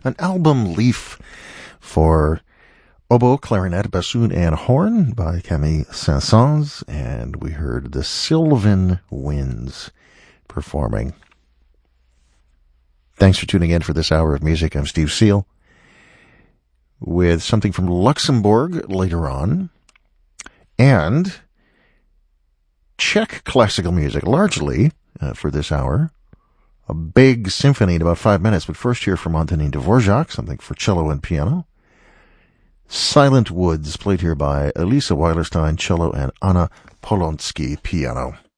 an album leaf for oboe, clarinet, bassoon, and horn by Camille Saint-Saëns, and we heard the Sylvan Winds performing. Thanks for tuning in for this hour of music. I'm Steve Seal, with something from Luxembourg later on, and Czech classical music, largely, for this hour. A big symphony in about 5 minutes, but first hear from Antonín Dvořák, something for cello and piano. Silent Woods, played here by Elisa Weilerstein, cello, and Anna Polonsky, piano.